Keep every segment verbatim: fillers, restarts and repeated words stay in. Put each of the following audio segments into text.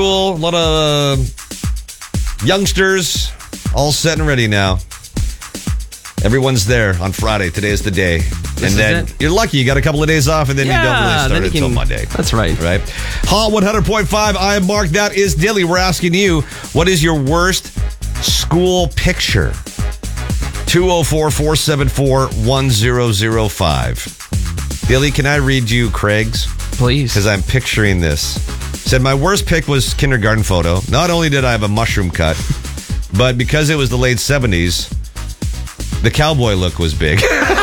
A lot of uh, youngsters all set and ready now. Everyone's there on Friday. Today is the day. This and then it? you're lucky. You got a couple of days off, and then yeah, you don't really start then you until can, Monday. That's right. Right? Hot one hundred point five. I am Mark. That is Dilly. We're asking you, what is your worst school picture? two oh four, four seven four, one oh oh five. Dilly, can I read you Craig's? Please. Because I'm picturing this. Said my worst pick was kindergarten photo. Not only did I have a mushroom cut, but because it was the late seventies, the cowboy look was big.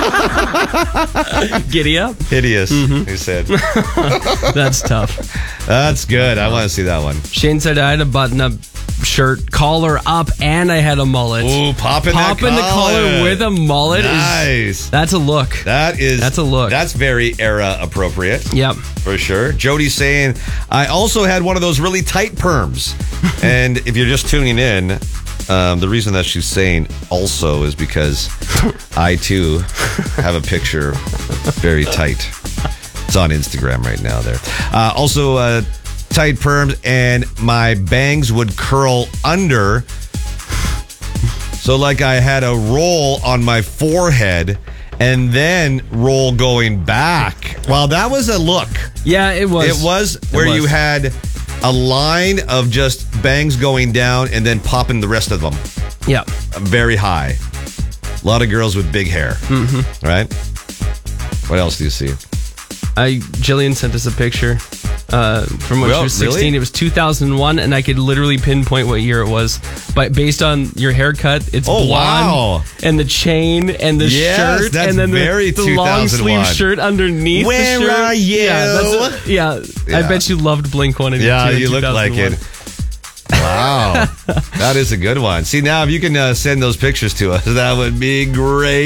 Giddy up. Hideous, Mm-hmm. he said. That's tough. That's good. I want to see that one. Shane said I had a button-up shirt, collar up, and I had a mullet. Ooh, popping that Popping the collar with a mullet. Nice. Is, that's a look. That is. That's a look. That's very era appropriate. Yep. For sure. Jody's saying, I also had one of those really tight perms. And if you're just tuning in, um, the reason that she's saying also is because I, too, have a picture very tight. It's on Instagram right now there. Uh, also, uh, tight perms, and my bangs would curl under. So like I had a roll on my forehead and then roll going back. Wow, that was a look. Yeah, it was. It was where it was. you had a line of just bangs going down and then popping the rest of them. Yeah. Very high. A lot of girls with big hair. Mm-hmm. Right? What else do you see? I Jillian sent us a picture uh, from when Well, she was sixteen. really? It was two thousand one, and I could literally pinpoint what year it was. But based on your haircut, it's Oh, blonde, wow. and the chain, and the Yes, shirt, that's and then very the, the long sleeve two thousand one. shirt underneath Where the shirt. are you? Yeah, that's a, yeah, Yeah. I bet you loved Blink one eighty-two. Yeah, in you look like two thousand one. it. Wow. That is a good one. See, now if you can uh, send those pictures to us, that would be great.